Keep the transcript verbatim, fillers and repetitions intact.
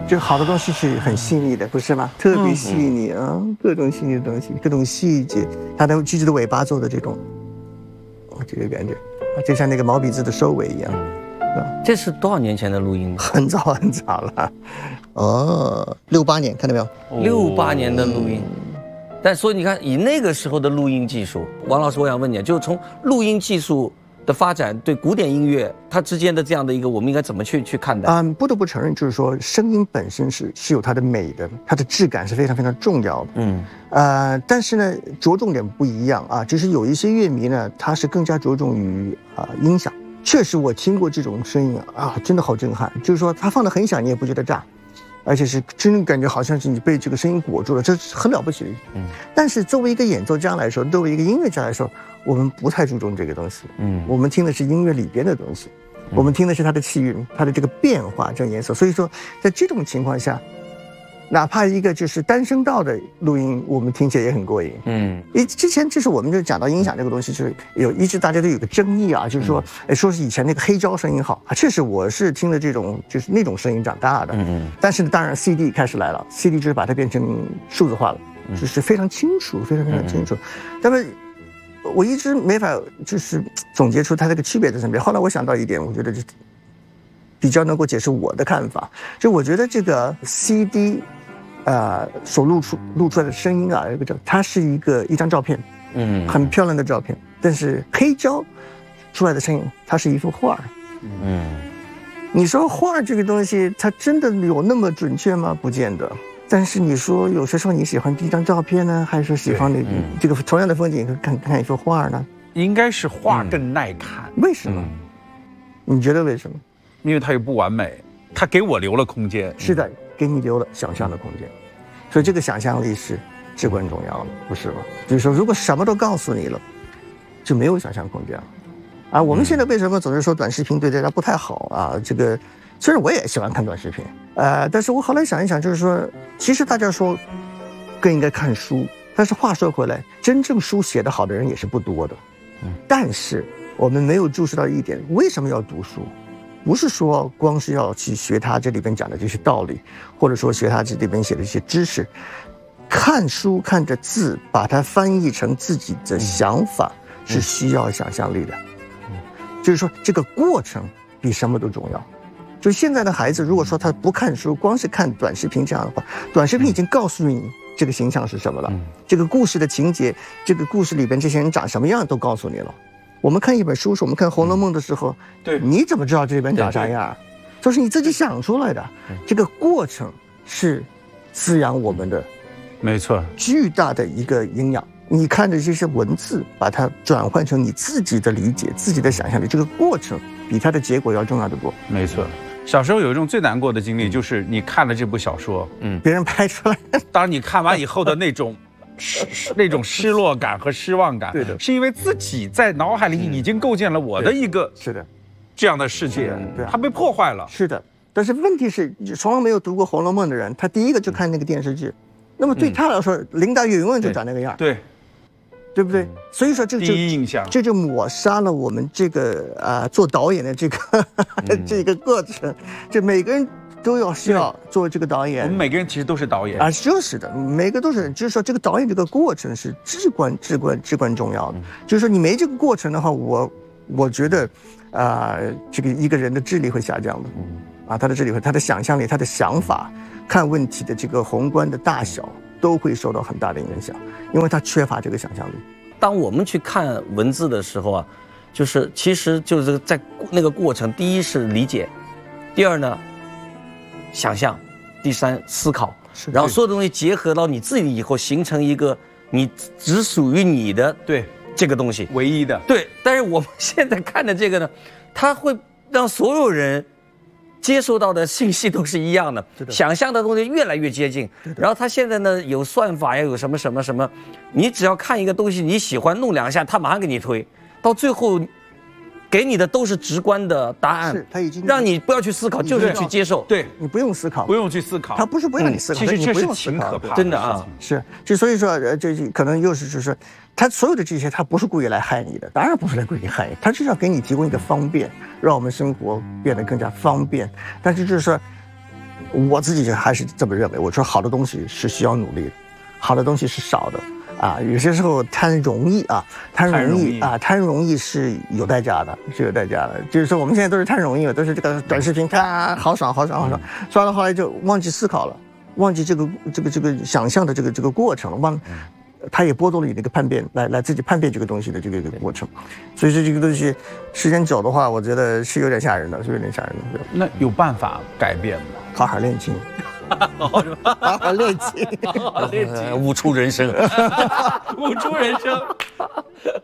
就好的东西是很细腻的，不是吗？特别细腻啊，嗯、各种细腻的东西，各种细节，它的锯子的尾巴做的这种，这个感觉，就像那个毛笔字的收尾一样。 这是多少年前的录音？ 很早很早了，哦，六八年，看到没有？ 六八年的录音。但所以你看，以那个时候的录音技术，王老师，我想问你，就是从录音技术的发展对古典音乐它之间的这样的一个，我们应该怎么去去看待？ 嗯，不得不承认，就是说声音本身是是有它的美的，它的质感是非常非常重要的。嗯，呃，但是呢，着重点不一样啊。就是有一些乐迷呢，他是更加着重于啊、呃、音响。确实，我听过这种声音啊，真的好震撼。就是说，它放得很响，你也不觉得炸，而且是真感觉好像是你被这个声音裹住了，这是很了不起的。嗯，但是作为一个演奏家来说，作为一个音乐家来说，我们不太注重这个东西。嗯，我们听的是音乐里边的东西，我们听的是它的气韵，它的这个变化，这个颜色。所以说，在这种情况下，哪怕一个就是单声道的录音，我们听起来也很过瘾。嗯，因为之前就是我们就讲到音响这个东西，就是有一直大家都有个争议啊，就是说，哎，说是以前那个黑胶声音好啊，确实我是听的这种就是那种声音长大的。嗯嗯。但是当然 C D 开始来了 ，C D 就是把它变成数字化了，就是非常清楚，非常非常清楚。那么我一直没法就是总结出它这个区别在什么。后来我想到一点，我觉得就比较能够解释我的看法，就我觉得这个 C D。呃，所录出录出来的声音啊，这个它是一个一张照片，嗯，很漂亮的照片。但是黑胶出来的声音，它是一幅画，嗯。你说画这个东西，它真的有那么准确吗？不见得。但是你说有些时候你喜欢这张照片呢，还是说喜欢那、嗯、这个同样的风景看看一幅画呢？ 应该是画更耐看。 嗯、为什么、嗯？你觉得为什么？ 因为它又不完美，它给我留了空间。 是的。给你留了想象的空间，所以这个想象力是至关重要的，不是吗？就是说，如果什么都告诉你了，就没有想象空间了。啊，我们现在为什么总是说短视频对大家不太好啊？这个虽然我也喜欢看短视频，呃，但是我后来想一想，就是说，其实大家说更应该看书，但是话说回来，真正书写得好的人也是不多的。嗯，但是我们没有注视到一点，为什么要读书？不是说光是要去学他这里边讲的这些道理，或者说学他这里边写的一些知识，看书看着字，把它翻译成自己的想法，是需要想象力的。就是说这个过程比什么都重要。就现在的孩子，如果说他不看书，光是看短视频这样的话，短视频已经告诉你这个形象是什么了，这个故事的情节，这个故事里边这些人长什么样都告诉你了。我们看一本书是我们看《红楼梦》的时候，对，你怎么知道这本长啥样？就是你自己想出来的。这个过程是滋养我们的， 没错， 巨大的一个营养。你看着这些文字，把它转换成你自己的理解、自己的想象力，这个过程比它的结果要重要得多。 没错。小时候有一种最难过的经历，就是你看了这部小说， 嗯，别人拍出来， 当你看完以后的那种。那种失落感和失望感， 对的， 是因为自己在脑海里已经构建了我的一个是的这样的世界， 对， 它被破坏了。 是的，但是问题是，从来没有读过《红楼梦》的人，他第一个就看那个电视剧，那么对他来说，林黛玉永远就长那个样， 对， 对不对？所以说这就第一印象， 这就抹杀了我们这个啊、呃、做导演的这个这个过程，就每个人。都要需要做这个导演， 我们每个人其实都是导演啊，就是的，每个都是，就是说这个导演这个过程是至关至关至关重要的。嗯、就是说你没这个过程的话，我我觉得，啊、呃，这个一个人的智力会下降的，嗯、啊，他的智力会，他的想象力，他的想法，看问题的这个宏观的大小都会受到很大的影响，因为他缺乏这个想象力。 当我们去看文字的时候啊，就是其实就是在那个过程，第一是理解，第二呢。想象，第三思考，然后所有的东西结合到你自己以后，形成一个你只属于你的对这个东西， 唯一的对。但是我们现在看的这个呢，它会让所有人接收到的信息都是一样的，想象的东西越来越接近。然后它现在呢有算法呀，有什么什么什么，你只要看一个东西你喜欢，弄两下，它马上给你推，到最后。给你的都是直观的答案， 是他已经让你不要去思考，就是去接受。 对， 你不用思考， 不用去思考。 他不是不让你思考， 其实这是挺可怕的， 真的啊。 是，就所以说，呃，这可能又是就是，他所有的这些，他不是故意来害你的，当然不是来故意害你，他是要给你提供一个方便，让我们生活变得更加方便。但是就是说， 我自己还是这么认为，我说好的东西是需要努力的，好的东西是少的。啊，有些时候贪容易啊，贪容易啊，贪容易是有代价的，是有代价的。就是说我们现在都是贪容易了，都是这个短视频看好爽好爽好爽，刷到后来就忘记思考了，忘记这个这个这个想象的这个这个过程，忘，它也剥夺了你那个判别来来自己判别这个东西的这个这个过程。所以说这个东西时间久的话，我觉得是有点吓人的，是有点吓人的。 那有办法改变吗？ 好好练琴。好好练琴， 好好练琴，悟出人生，悟出人生。